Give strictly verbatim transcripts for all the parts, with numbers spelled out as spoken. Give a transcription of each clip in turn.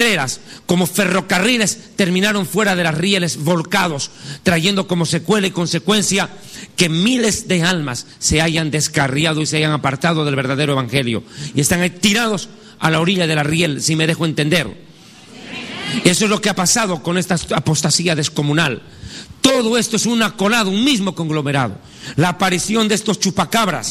carreteras, como ferrocarriles, terminaron fuera de las rieles volcados, trayendo como secuela y consecuencia que miles de almas se hayan descarriado y se hayan apartado del verdadero evangelio y están ahí tirados a la orilla de la riel, si me dejo entender. Eso es lo que ha pasado con esta apostasía descomunal. Todo esto es una colada, un mismo conglomerado. La aparición de estos chupacabras,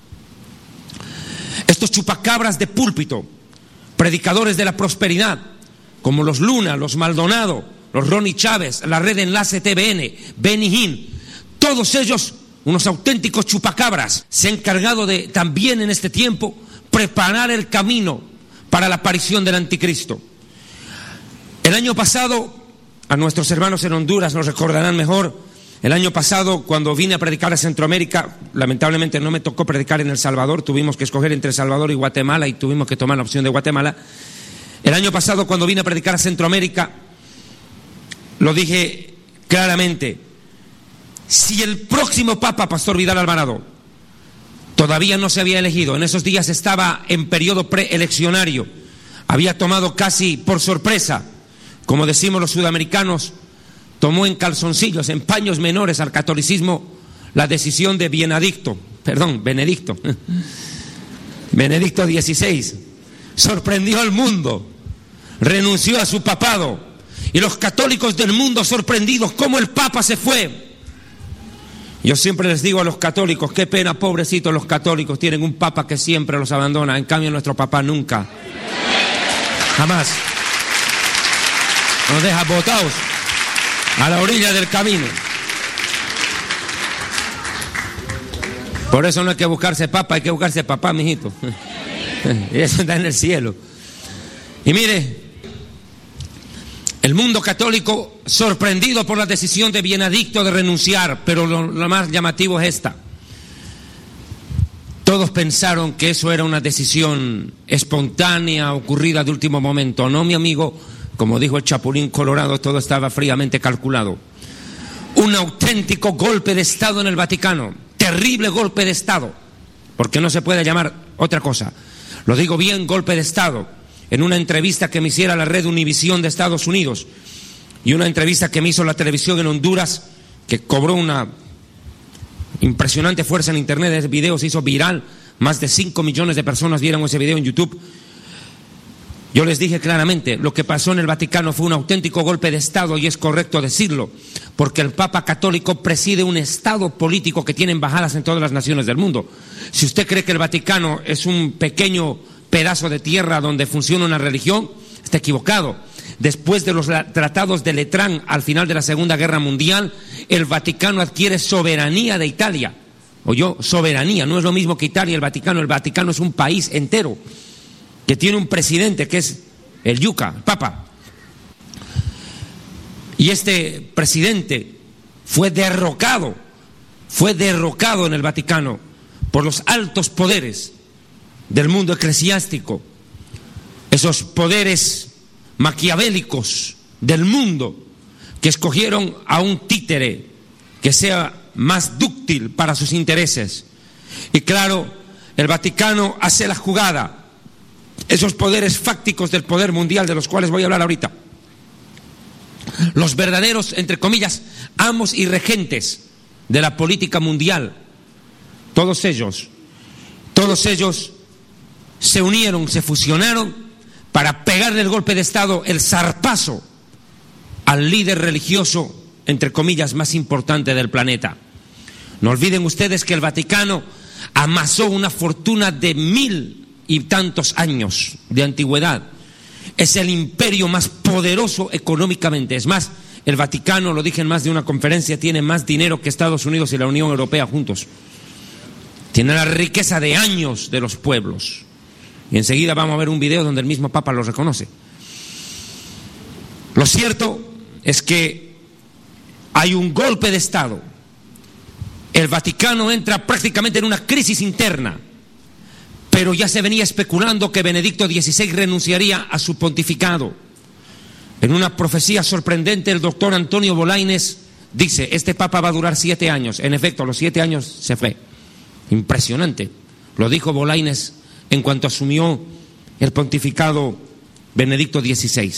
estos chupacabras de púlpito, predicadores de la prosperidad, como los Luna, los Maldonado, los Ronnie Chávez, la red Enlace T V N, Benny Hinn, todos ellos unos auténticos chupacabras, se han encargado de también en este tiempo preparar el camino para la aparición del anticristo. El año pasado, a nuestros hermanos en Honduras nos recordarán mejor, el año pasado cuando vine a predicar a Centroamérica, lamentablemente no me tocó predicar en El Salvador, tuvimos que escoger entre El Salvador y Guatemala y tuvimos que tomar la opción de Guatemala. El año pasado cuando vine a predicar a Centroamérica, lo dije claramente, si el próximo Papa, Pastor Vidal Alvarado, todavía no se había elegido, en esos días estaba en periodo preeleccionario, había tomado casi por sorpresa, como decimos los sudamericanos, tomó en calzoncillos, en paños menores al catolicismo la decisión de Benedicto, perdón, Benedicto, Benedicto dieciséis, sorprendió al mundo, renunció a su papado, y los católicos del mundo sorprendidos cómo el Papa se fue. Yo siempre les digo a los católicos, qué pena, pobrecitos los católicos, tienen un Papa que siempre los abandona, en cambio nuestro Papa nunca, jamás. Nos deja botados a la orilla del camino. Por eso no hay que buscarse papa, hay que buscarse papá, mijito. Y eso está en el cielo. Y mire, el mundo católico sorprendido por la decisión de Benedicto de renunciar, pero lo, lo más llamativo es esta. Todos pensaron que eso era una decisión espontánea, ocurrida de último momento. No, mi amigo. Como dijo el Chapulín Colorado, todo estaba fríamente calculado. Un auténtico golpe de Estado en el Vaticano, terrible golpe de Estado, porque no se puede llamar otra cosa. Lo digo bien, golpe de Estado. En una entrevista que me hiciera la red Univisión de Estados Unidos y una entrevista que me hizo la televisión en Honduras, que cobró una impresionante fuerza en internet, ese video se hizo viral, más de cinco millones de personas vieron ese video en YouTube. Yo les dije claramente, lo que pasó en el Vaticano fue un auténtico golpe de Estado y es correcto decirlo, porque el Papa Católico preside un Estado político que tiene embajadas en todas las naciones del mundo. Si usted cree que el Vaticano es un pequeño pedazo de tierra donde funciona una religión, está equivocado. Después de los tratados de Letrán al final de la Segunda Guerra Mundial, el Vaticano adquiere soberanía de Italia. Oyó, soberanía, no es lo mismo que Italia, el Vaticano, el Vaticano es un país entero que tiene un presidente que es el Yuca, el Papa. Y este presidente fue derrocado, fue derrocado en el Vaticano por los altos poderes del mundo eclesiástico, esos poderes maquiavélicos del mundo que escogieron a un títere que sea más dúctil para sus intereses. Y claro, el Vaticano hace la jugada. Esos poderes fácticos del poder mundial de los cuales voy a hablar ahorita, los verdaderos, entre comillas, amos y regentes de la política mundial, todos ellos, todos ellos se unieron, se fusionaron para pegarle el golpe de Estado, el zarpazo al líder religioso, entre comillas, más importante del planeta. No olviden ustedes que el Vaticano amasó una fortuna de mil y tantos años de antigüedad. Es el imperio más poderoso económicamente. Es más, el Vaticano, lo dije en más de una conferencia, tiene más dinero que Estados Unidos y la Unión Europea juntos. Tiene la riqueza de años de los pueblos. Y enseguida vamos a ver un video donde el mismo Papa lo reconoce. Lo cierto es que hay un golpe de Estado. El Vaticano entra prácticamente en una crisis interna. Pero ya se venía especulando que Benedicto dieciséis renunciaría a su pontificado. En una profecía sorprendente, el doctor Antonio Bolaines dice, este Papa va a durar siete años. En efecto, a los siete años se fue. Impresionante. Lo dijo Bolaines en cuanto asumió el pontificado Benedicto dieciséis.